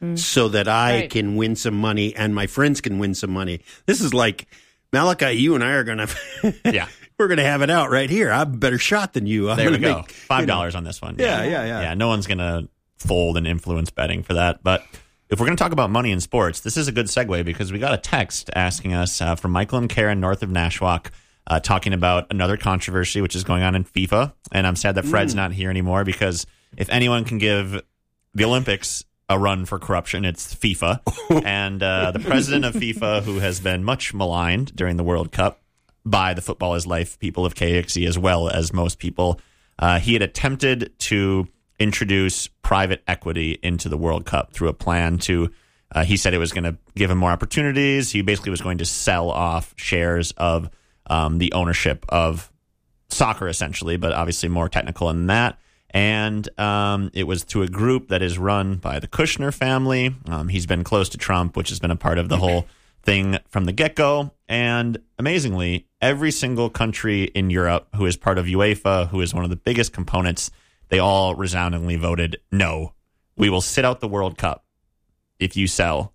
so that I Right. can win some money and my friends can win some money. This is like, Malachi, you and I are going to Yeah. we're going to have it out right here. I'm a better shot than you. I'm There we gonna go. make, Five you know, dollars on this one. Yeah, yeah, yeah. Yeah, no one's gonna fold and influence betting for that. But if we're gonna talk about money in sports, this is a good segue because we got a text asking us uh, from Michael and Karen north of Nashwauk, uh, talking about another controversy which is going on in FIFA. And I'm sad that Fred's not here anymore because if anyone can give the Olympics a run for corruption, it's FIFA. And uh, the president of FIFA, who has been much maligned during the World Cup by the Football is Life people of K X E as well as most people, uh, he had attempted to introduce private equity into the World Cup through a plan to, uh, he said it was going to give him more opportunities. He basically was going to sell off shares of um, the ownership of soccer, essentially, but obviously more technical than that. And um, it was through a group that is run by the Kushner family. Um, he's been close to Trump, which has been a part of the whole thing from the get-go. And amazingly, every single country in Europe who is part of UEFA, who is one of the biggest components, they all resoundingly voted, no, we will sit out the World Cup if you sell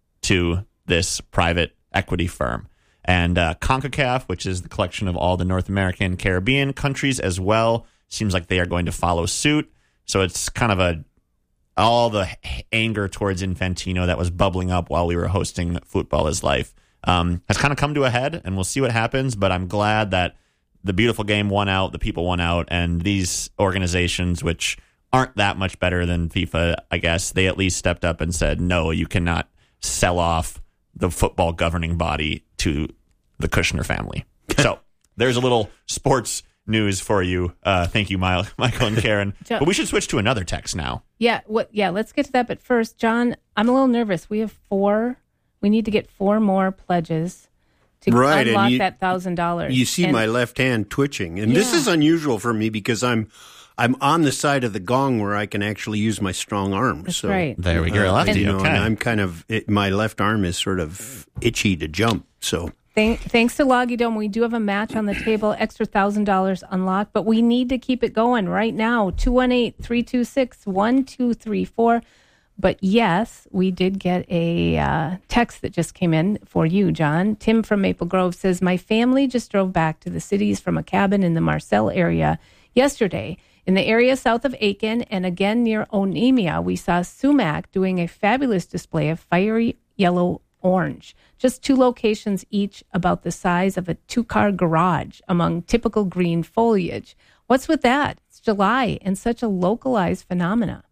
to this private equity firm. And uh, CONCACAF, which is the collection of all the North American, Caribbean countries as well, seems like they are going to follow suit. So it's kind of a all the anger towards Infantino that was bubbling up while we were hosting Football is Life um, has kind of come to a head, and we'll see what happens. But I'm glad that the beautiful game won out, the people won out, and these organizations, which aren't that much better than FIFA, I guess, they at least stepped up and said, no, you cannot sell off the football governing body to the Kushner family. So there's a little sports news for you. Uh, thank you, My- Michael and Karen. John- But we should switch to another text now. Yeah, what? Yeah, let's get to that. But first, John, I'm a little nervous. We have four. We need to get four more pledges to Right, and unlock you- that thousand dollars. You see And- my left hand twitching, and this Yeah. is unusual for me because I'm I'm on the side of the gong where I can actually use my strong arm. That's so, right. There we go. uh, Lefty, you know, okay. and I'm kind of it, my left arm is sort of itchy to jump. So Thank, thanks to Loggy Dome, we do have a match on the table, extra one thousand dollars unlocked, but we need to keep it going right now. two one eight, three two six, one two three four. But yes, we did get a uh, text that just came in for you, John. Tim from Maple Grove says, my family just drove back to the cities from a cabin in the Marcel area yesterday. In the area south of Aiken and again near Onemia, we saw Sumac doing a fabulous display of fiery yellow orange. Just two locations each about the size of a two-car garage among typical green foliage. What's with that? It's July and such a localized phenomena.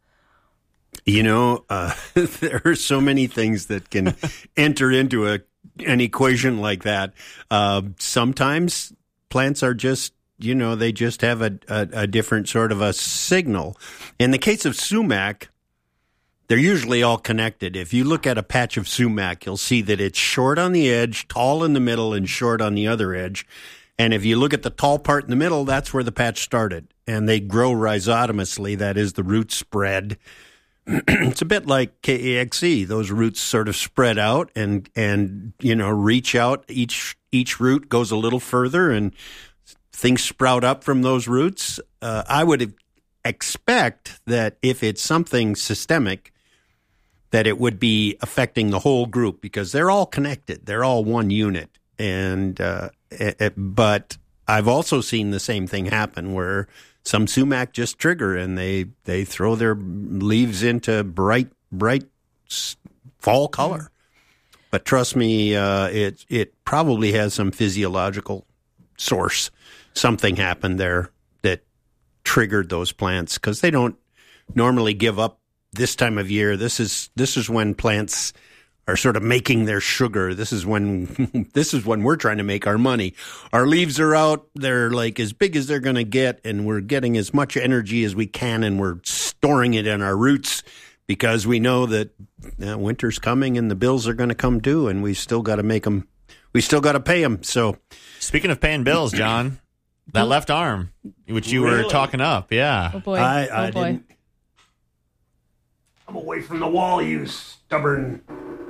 you know, uh, there are so many things that can enter into a an equation like that. Uh, sometimes plants are just, you know, they just have a, a, a different sort of a signal. In the case of sumac, they're usually all connected. If you look at a patch of sumac, you'll see that it's short on the edge, tall in the middle, and short on the other edge. And if you look at the tall part in the middle, that's where the patch started. And they grow rhizotomously, that is, the roots spread. It's a bit like K A X E. Those roots sort of spread out and, and you know, reach out. Each each root goes a little further, and things sprout up from those roots. Uh, I would expect that if it's something systemic, that it would be affecting the whole group because they're all connected. They're all one unit. And uh, it, it, but I've also seen the same thing happen where some sumac just trigger and they, they throw their leaves into bright, bright fall color. But trust me, uh, it it probably has some physiological source. Something happened there that triggered those plants because they don't normally give up this time of year. This is this is when plants are sort of making their sugar. This is when this is when we're trying to make our money. Our leaves are out. They're like as big as they're going to get, and we're getting as much energy as we can, and we're storing it in our roots because we know that uh, winter's coming and the bills are going to come due, and we still got to make them. We still got to pay them. So, speaking of paying bills, John, that left arm, which you Really? were talking up, yeah. Oh boy! I, oh I boy! didn't. I'm away from the wall, you stubborn.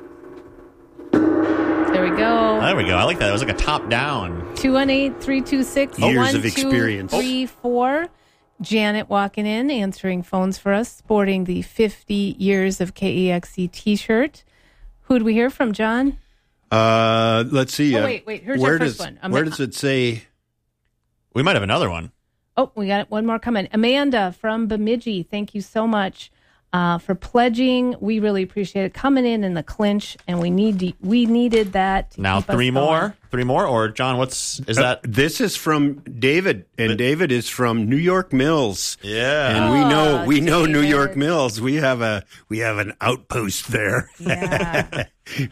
There we go. There we go. I like that. It was like a top down. two one eight, three two six, Years of experience. one two three four. Janet walking in, answering phones for us, sporting the fifty years of K A X E t-shirt. Who'd we hear from, John? Uh, let's see. Oh, uh, wait, wait. Here's where our first does, one. Um, Where does it say? We might have another one. Oh, we got one more coming. Amanda from Bemidji, thank you so much uh, for pledging. We really appreciate it. Coming in in the clinch, and we need we needed that. To Now keep us three going. more. Three more? Or, John, what's, is Uh, that? this is from David, and David is from New York Mills. Yeah. And we know Oh, we know New David. York Mills. We have a we have an outpost there. Yeah.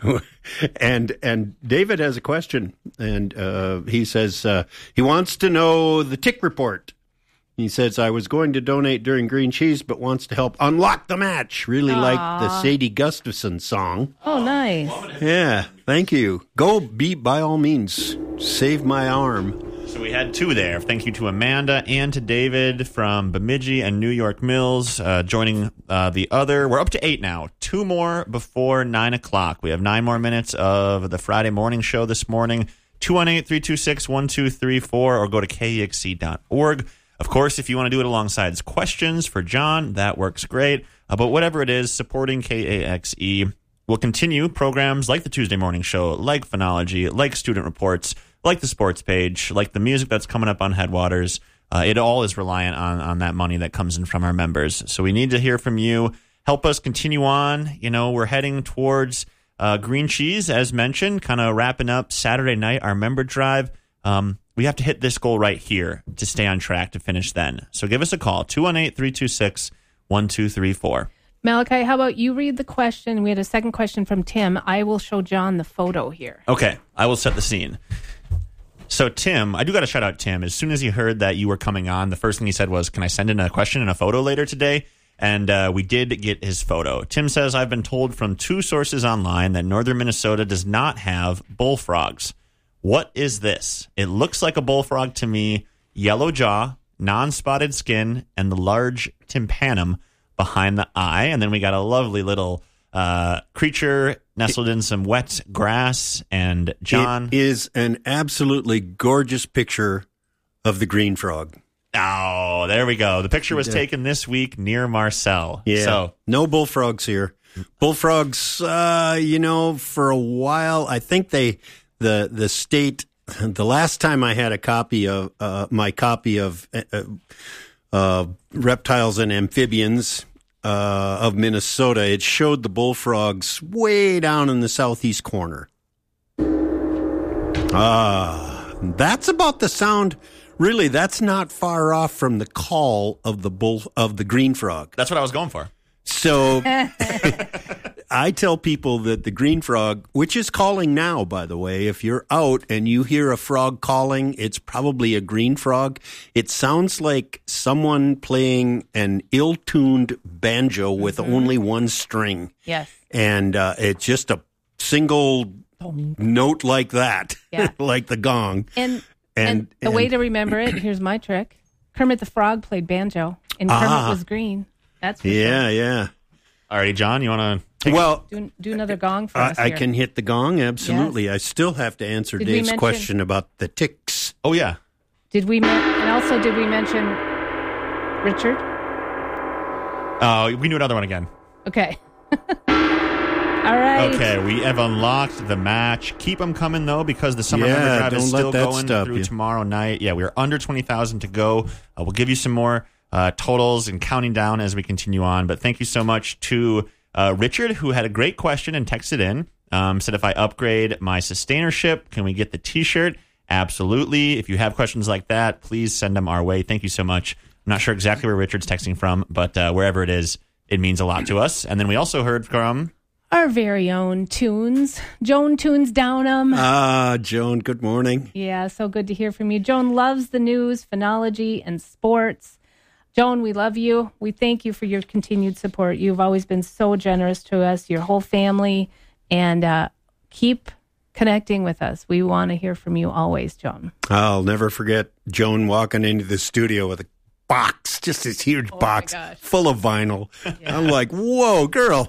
and and David has a question, and uh, he says uh, he wants to know the tick report. He says, I was going to donate during Green Cheese, but wants to help unlock the match. Really like the Sadie Gustafson song. Oh, nice. Yeah, thank you. Go be, by all means, save my arm. So we had two there. Thank you to Amanda and to David from Bemidji and New York Mills uh, joining uh, the other. We're up to eight now. Two more before nine o'clock. We have nine more minutes of the Friday morning show this morning. two one eight, three two six, one two three four or go to K X C dot org. Of course, if you want to do it alongside questions for John, that works great. Uh, but whatever it is, supporting K A X E will continue programs like the Tuesday Morning Show, like Phonology, like Student Reports, like the Sports Page, like the music that's coming up on Headwaters. Uh, it all is reliant on, on that money that comes in from our members. So we need to hear from you. Help us continue on. You know, we're heading towards uh, Green Cheese, as mentioned, kind of wrapping up Saturday night, our member drive. Um, we have to hit this goal right here to stay on track to finish then. So give us a call, two one eight, three two six, one two three four. Malachi, how about you read the question? We had a second question from Tim. I will show John the photo here. Okay, I will set the scene. So, Tim, I do got to shout out Tim. As soon as he heard that you were coming on, the first thing he said was, can I send in a question and a photo later today? And uh, we did get his photo. Tim says, I've been told from two sources online that northern Minnesota does not have bullfrogs. What is this? It looks like a bullfrog to me. Yellow jaw, non-spotted skin, and the large tympanum behind the eye. And then we got a lovely little uh, creature nestled in some wet grass. And John... It is an absolutely gorgeous picture of the green frog. Oh, there we go. The picture was taken this week near Marcel. Yeah. So, no bullfrogs here. Bullfrogs, uh, you know, for a while, I think they... The the state, the last time I had a copy of uh, my copy of uh, uh, Reptiles and Amphibians uh, of Minnesota, it showed the bullfrogs way down in the southeast corner. Ah, that's about the sound. Really, that's not far off from the call of the bull of the green frog. That's what I was going for. So I tell people that the green frog, which is calling now, by the way, if you're out and you hear a frog calling, it's probably a green frog. It sounds like someone playing an ill-tuned banjo with mm-hmm. only one string. Yes. And uh, it's just a single note like that, yeah. like the gong. And, and, and the and, way to remember it, here's my trick. Kermit the Frog played banjo, and Kermit ah, was green. That's for yeah, sure. yeah. Alrighty, John, you want to well do, do another gong for I, us? Here. I can hit the gong, absolutely. Yes. I still have to answer did Dave's mention, question about the ticks. Oh yeah. Did we? And also, did we mention Richard? Oh, uh, we can do another one again. Okay. All right. Okay, we have unlocked the match. Keep them coming, though, because the Summer yeah, Member Drive is still going through you. tomorrow night. Yeah, we're under twenty thousand to go. Uh, we'll give you some more uh, totals and counting down as we continue on. But thank you so much to uh, Richard, who had a great question and texted in. Um, said, if I upgrade my sustainership, can we get the T-shirt? Absolutely. If you have questions like that, please send them our way. Thank you so much. I'm not sure exactly where Richard's texting from, but uh, wherever it is, it means a lot to us. And then we also heard from our very own Tunes, Joan Tunes Downham. Ah, Joan, good morning. Yeah, so good to hear from you. Joan loves the news, phenology, and sports. Joan, we love you. We thank you for your continued support. You've always been so generous to us, your whole family, and uh, keep connecting with us. We want to hear from you always, Joan. I'll never forget Joan walking into the studio with a box, just this huge oh box full of vinyl. Yeah. I'm like, whoa, girl.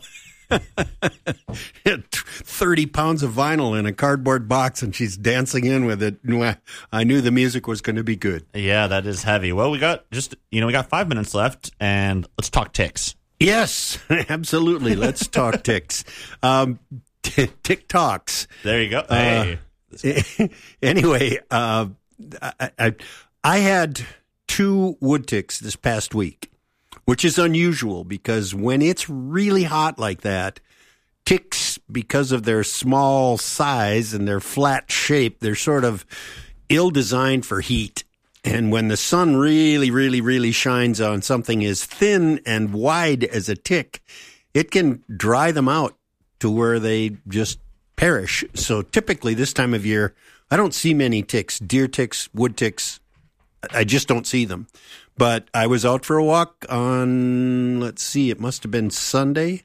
thirty pounds of vinyl in a cardboard box, and she's dancing in with it. I knew the music was going to be good. Yeah, that is heavy. Well, we got just, you know, we got five minutes left, and let's talk ticks. Yes, absolutely. Let's talk ticks. Um, t- TikToks. There you go. Hey. Uh, anyway, uh, I, I, I had two wood ticks this past week, which is unusual because when it's really hot like that, ticks, because of their small size and their flat shape, they're sort of ill-designed for heat. And when the sun really, really, really shines on something as thin and wide as a tick, it can dry them out to where they just perish. So typically this time of year, I don't see many ticks, deer ticks, wood ticks. I just don't see them. But I was out for a walk on, let's see, it must have been Sunday.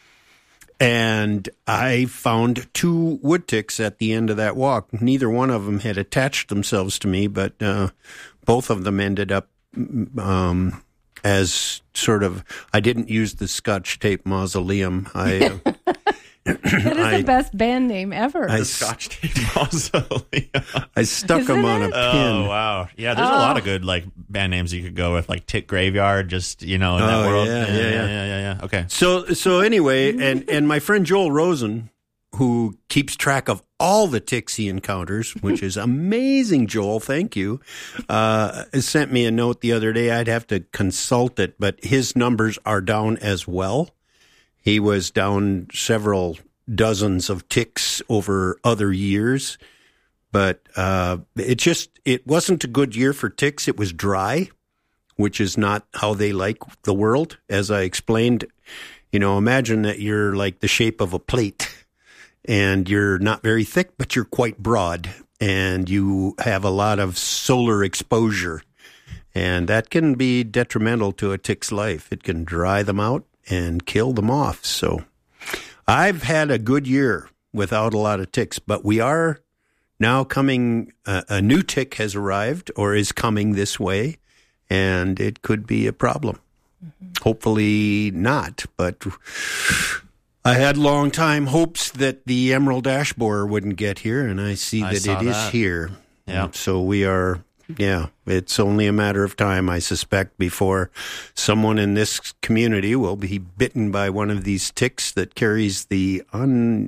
And I found two wood ticks at the end of that walk. Neither one of them had attached themselves to me, but uh, both of them ended up um, as sort of, I didn't use the Scotch tape mausoleum. I uh, That is I, the best band name ever. I, the Scotch tape mausoleum. I stuck Isn't them on it? a pin. Oh, wow. Yeah, there's oh. a lot of good like band names you could go with, like Tick Graveyard, just, you know, in that oh, world. Yeah yeah, yeah, yeah, yeah, yeah, yeah. Okay. So, so anyway, and, and my friend Joel Rosen, who keeps track of all the ticks he encounters, which is amazing, Joel, thank you, uh, sent me a note the other day. I'd have to consult it, but his numbers are down as well. He was down several dozens of ticks over other years, but uh, it just, it wasn't a good year for ticks. It was dry, which is not how they like the world. As I explained, you know, imagine that you're like the shape of a plate and you're not very thick, but you're quite broad and you have a lot of solar exposure, and that can be detrimental to a tick's life. It can dry them out and kill them off. So I've had a good year without a lot of ticks, but we are now coming, uh, a new tick has arrived or is coming this way, and it could be a problem. Mm-hmm. Hopefully not, but I had long time hopes that the emerald ash borer wouldn't get here, and I see I that saw it that. is here. Yeah. And so we are... Yeah, it's only a matter of time, I suspect, before someone in this community will be bitten by one of these ticks that carries the un,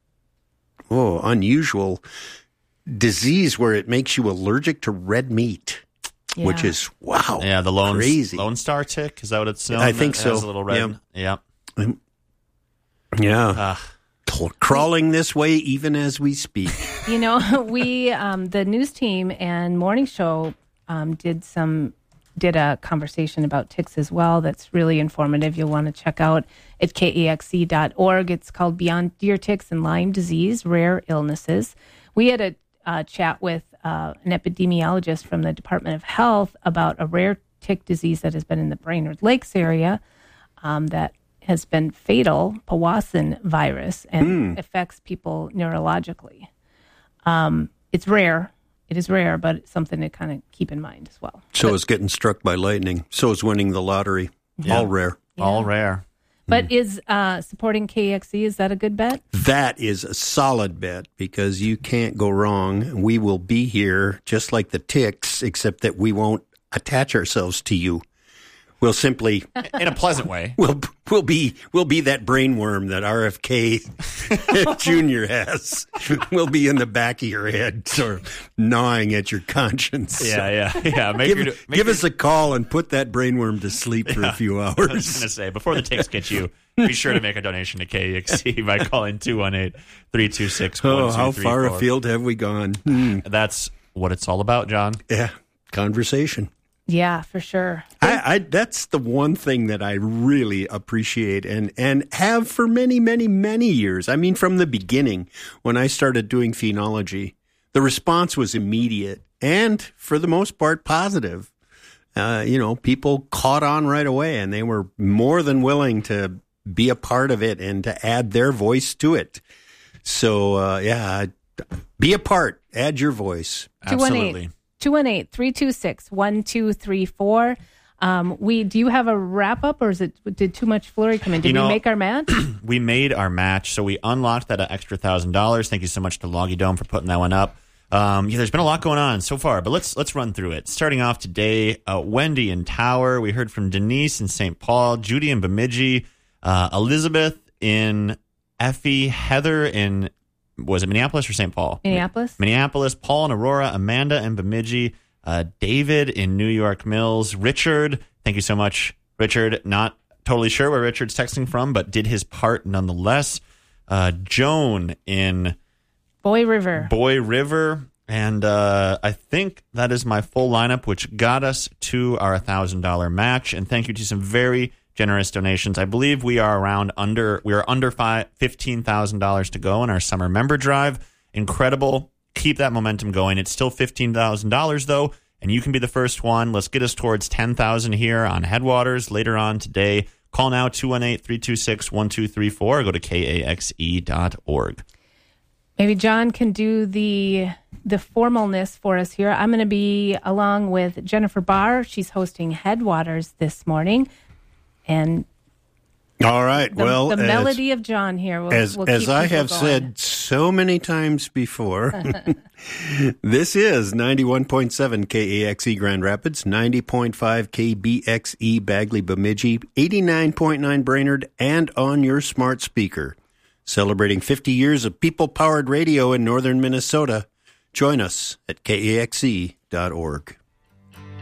oh, unusual disease where it makes you allergic to red meat, yeah. which is, wow, yeah, the Lone, crazy. Lone Star tick, is that what it's known? I think it so. Has a little red. Yeah. Yeah. yeah. Uh, Crawling this way even as we speak. You know, we, um, the news team and morning show um, did some did a conversation about ticks as well that's really informative. You'll want to check out at K A X E dot org. It's called Beyond Deer Ticks and Lyme Disease, Rare Illnesses. We had a uh, chat with uh, an epidemiologist from the Department of Health about a rare tick disease that has been in the Brainerd Lakes area um, that has been fatal, Powassan virus, and mm. affects people neurologically. Um, it's rare. It is rare, but it's something to kind of keep in mind as well. So but, is getting struck by lightning. So is winning the lottery. Yeah. All rare. Yeah. All rare. But mm. is uh, supporting K A X E, is that a good bet? That is a solid bet because you can't go wrong. We will be here just like the ticks, except that we won't attach ourselves to you. We'll simply, in a pleasant way, we'll we'll be we'll be that brainworm that R F K Junior has. We'll be in the back of your head, sort of gnawing at your conscience. Yeah, yeah, yeah. Make give your, make give your, us a call and put that brainworm to sleep for yeah, a few hours. I was going to say, before the ticks get you, be sure to make a donation to K A X E by calling two one eight, three two six, one two three four. Oh, how far afield have we gone? Hmm. That's what it's all about, John. Yeah, conversation. Yeah, for sure. I, I that's the one thing that I really appreciate and, and have for many, many, many years. I mean, from the beginning, when I started doing phenology, the response was immediate and, for the most part, positive. Uh, you know, people caught on right away, and they were more than willing to be a part of it and to add their voice to it. So, uh, yeah, be a part. Add your voice. Absolutely. two one eight, three two six, one two three four. Um, we do you have a wrap up, or is it did too much flurry come in? Did you know, we make our match? We made our match, so we unlocked that extra thousand dollars. Thank you so much to Loggy Dome for putting that one up. Um, yeah, there's been a lot going on so far, but let's let's run through it. Starting off today, uh, Wendy in Tower. We heard from Denise in Saint Paul, Judy in Bemidji, uh, Elizabeth in Effie, Heather in. Was it Minneapolis or Saint Paul? Minneapolis. Minneapolis, Paul and Aurora, Amanda and Bemidji, uh, David in New York Mills, Richard. Thank you so much, Richard. Not totally sure where Richard's texting from, but did his part nonetheless. Uh, Joan in Boy River. Boy River. And uh, I think that is my full lineup, which got us to our one thousand dollars match. And thank you to some very generous donations. I believe we are around under we are under five, fifteen thousand dollars to go in our summer member drive. Incredible. Keep that momentum going. It's still fifteen thousand dollars though, and you can be the first one. Let's get us towards ten thousand dollars here on Headwaters later on today. Call now two one eight, three two six, one two three four or go to K A X E dot org. Maybe John can do the the formalness for us here. I'm going to be along with Jennifer Barr. She's hosting Headwaters this morning. And all right, the, well, the as, melody of John here will, as, will as keep I have going. said so many times before, this is ninety-one point seven K A X E Grand Rapids, ninety point five K B X E Bagley Bemidji, eighty-nine point nine Brainerd, and on your smart speaker. Celebrating fifty years of people-powered radio in northern Minnesota. Join us at K A X E dot org.